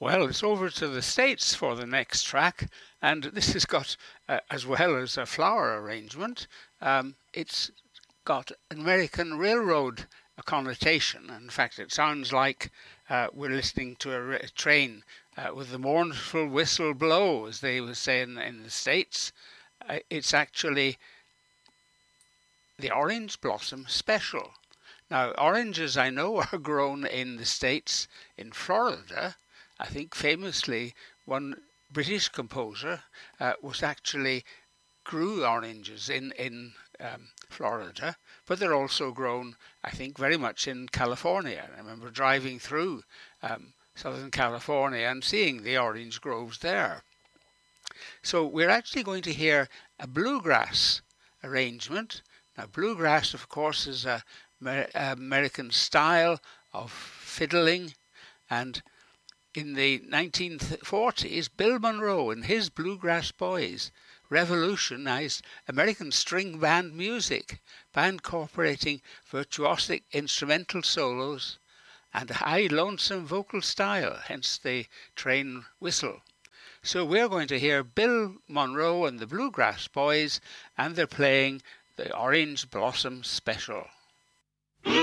Well, it's over to the States for the next track, and this has got, as well as a flower arrangement, it's got American Railroad connotation. In fact, it sounds like we're listening to a train with the mournful whistle blow, as they would say in the States. It's actually the Orange Blossom Special. Now, oranges, I know, are grown in the States, in Florida. I think famously one British composer was actually grew oranges in Florida, but they're also grown, I think, very much in California. I remember driving through Southern California and seeing the orange groves there. So we're actually going to hear a bluegrass arrangement. Now, bluegrass, of course, is a American style of fiddling, and in the 1940s, Bill Monroe and his Bluegrass Boys revolutionized American string band music by incorporating virtuosic instrumental solos and a high lonesome vocal style, hence the train whistle. So we're going to hear Bill Monroe and the Bluegrass Boys, and they're playing the Orange Blossom Special.